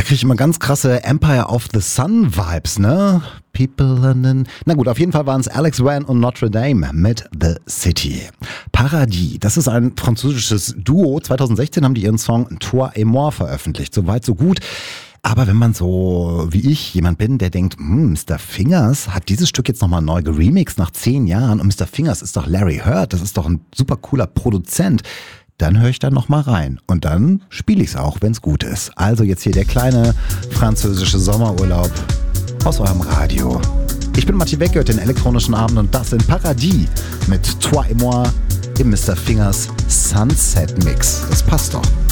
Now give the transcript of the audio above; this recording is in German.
kriege ich immer ganz krasse Empire of the Sun Vibes, ne? Na gut, auf jeden Fall waren es Alex Wann und Notre Dame mit The City. Paradis, das ist ein französisches Duo. 2016 haben die ihren Song Toi et moi veröffentlicht. Soweit, so gut. Aber wenn man so wie ich jemand bin, der denkt, Mr. Fingers hat dieses Stück jetzt nochmal neu geremixed nach 10 Jahren und Mr. Fingers ist doch Larry Heard, das ist doch ein super cooler Produzent. Dann höre ich da nochmal rein und dann spiele ich es auch, wenn es gut ist. Also jetzt hier der kleine französische Sommerurlaub aus eurem Radio. Ich bin Matti Weckert, den elektronischen Abend und das in Paradis mit Toi et moi im Mr. Fingers Sunset Mix. Das passt doch.